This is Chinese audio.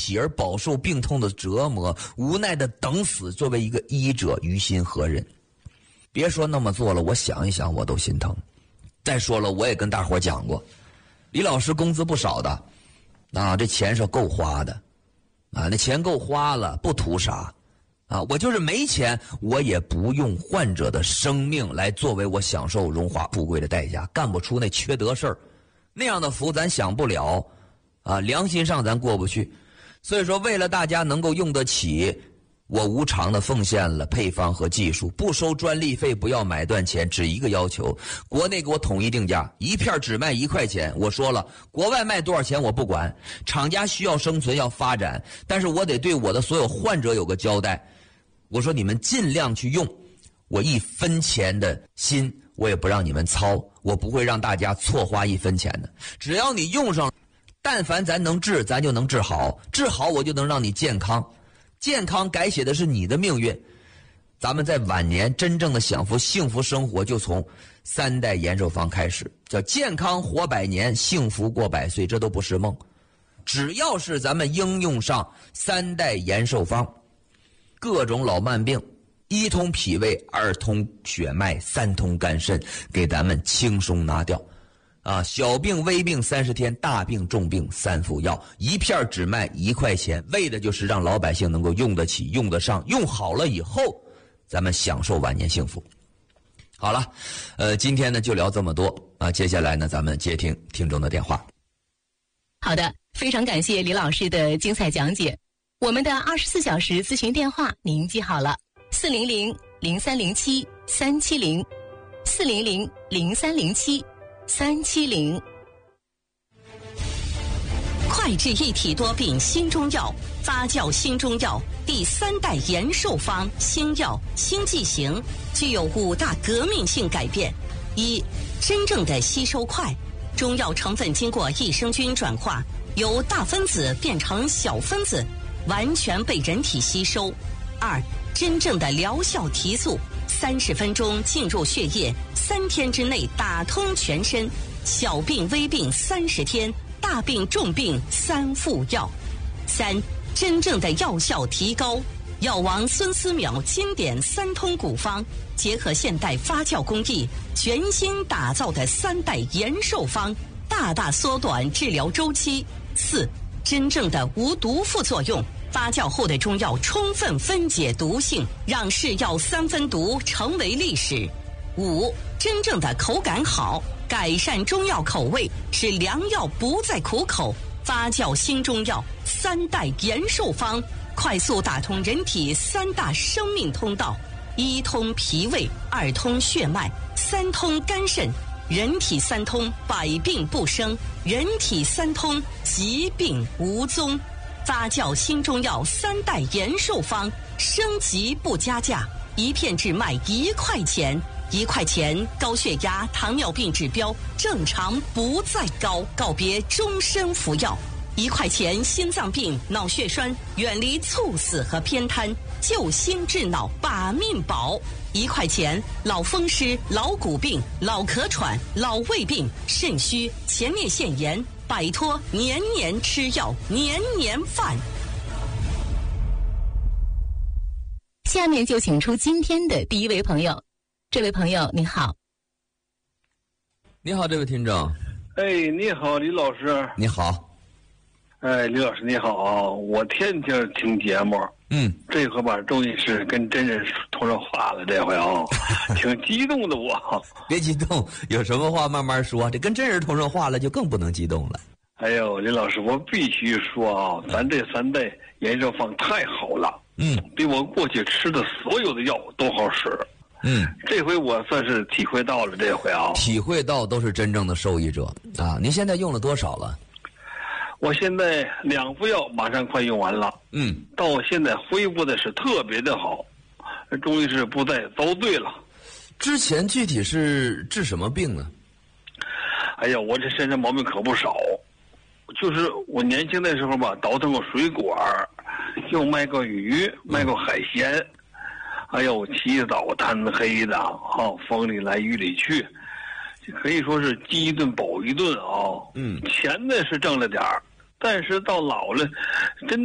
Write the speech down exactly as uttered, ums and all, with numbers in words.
起而饱受病痛的折磨，无奈的等死，作为一个医者，于心何忍？别说那么做了，我想一想我都心疼。再说了，我也跟大伙讲过，李老师工资不少的，啊，这钱是够花的，啊，那钱够花了，不图啥，啊，我就是没钱，我也不用患者的生命来作为我享受荣华富贵的代价，干不出那缺德事儿，那样的福咱享不了，啊，良心上咱过不去，所以说为了大家能够用得起，我无偿的奉献了配方和技术，不收专利费，不要买断钱，只一个要求，国内给我统一定价，一片只卖一块钱。我说了，国外卖多少钱我不管，厂家需要生存要发展，但是我得对我的所有患者有个交代。我说你们尽量去用，我一分钱的心我也不让你们操，我不会让大家错花一分钱的。只要你用上，但凡咱能治，咱就能治好，治好我就能让你健康。健康改写的是你的命运，咱们在晚年真正的享福幸福生活，就从三代延寿方开始，叫健康活百年，幸福过百岁，这都不是梦。只要是咱们应用上三代延寿方，各种老慢病，一通脾胃，二通血脉，三通肝肾，给咱们轻松拿掉。啊，小病微病三十天，大病重病三副药，一片只卖一块钱，为的就是让老百姓能够用得起、用得上，用好了以后，咱们享受晚年幸福。好了，呃，今天呢就聊这么多啊，接下来呢咱们接听听众的电话。 好的，非常感谢李老师的精彩讲解。我们的二十四小时咨询电话您记好了：四零零零三零七三七零，四零零零三零七。三七零。 快治一体多病新中药，发酵新中药第三代延寿方新药新剂型，具有五大革命性改变。一、真正的吸收快，中药成分经过益生菌转化，由大分子变成小分子，完全被人体吸收。二、真正的疗效提速，三十分钟进入血液，三天之内打通全身，小病微病三十天，大病重病三副药。三、真正的药效提高，药王孙思邈经典三通古方，结合现代发酵工艺，全新打造的三代延寿方，大大缩短治疗周期。四、真正的无毒副作用，发酵后的中药充分分解毒性，让是药三分毒成为历史。五、真正的口感好，改善中药口味，使良药不再苦口。发酵新中药三代延寿方，快速打通人体三大生命通道：一通脾胃，二通血脉，三通肝肾。人体三通，百病不生；人体三通，疾病无踪。发酵新中药三代延寿方，升级不加价，一片只卖一块钱。一块钱，高血压、糖尿病指标正常不再高，告别终身服药。一块钱，心脏病、脑血栓远离猝死和偏瘫，救心治脑把命保。一块钱，老风湿、老骨病、老咳喘、老胃病、肾虚、前列腺炎，摆脱年年吃药、年年犯。 下面就请出今天的第一位朋友。这位朋友您好。 你好，这位听众。 哎，你好，李老师。 你好。 哎，李老师你好，我天天听节目。 嗯， 这回吧，终于是跟真人通上话了，这回啊，挺激动的我。 别激动，有什么话慢慢说。这跟真人通上话了，就更不能激动了。 哎呦，李老师，我必须说啊，咱这三代延寿方太好了。 嗯， 比我过去吃的所有的药都好使。 嗯， 这回我算是体会到了，这回啊， 体会到都是真正的受益者啊！您现在用了多少了？ 我现在两副药马上快用完了， 嗯， 到现在恢复的是特别的好，终于是不再遭罪了。 之前具体是治什么病呢？ 哎呀，我这身上毛病可不少，就是我年轻的时候吧，倒腾过水果，又卖过鱼，卖过海鲜。嗯，哎呦，起早贪黑的啊，风里来雨里去，可以说是饥一顿饱一顿啊。嗯，钱呢是挣了点儿，但是到老了，真